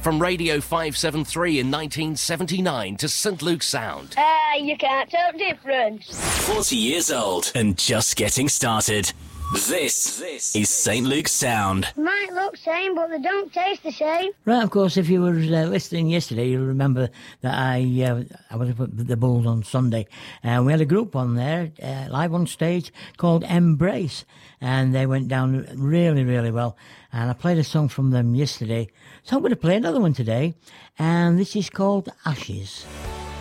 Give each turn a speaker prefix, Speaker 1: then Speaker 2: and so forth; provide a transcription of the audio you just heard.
Speaker 1: From Radio 573 in 1979 to St Luke's Sound.
Speaker 2: You can't tell the difference.
Speaker 3: 40 years old and just getting started. This is St Luke's Sound.
Speaker 2: Might look same, but they don't taste the same.
Speaker 4: Right, of course, if you were listening yesterday, you'll remember that I was up at the Bulls on Sunday, and we had a group on there, live on stage, called Embrace, and they went down really, really well, and I played a song from them yesterday, so I'm going to play another one today, and this is called Ashes.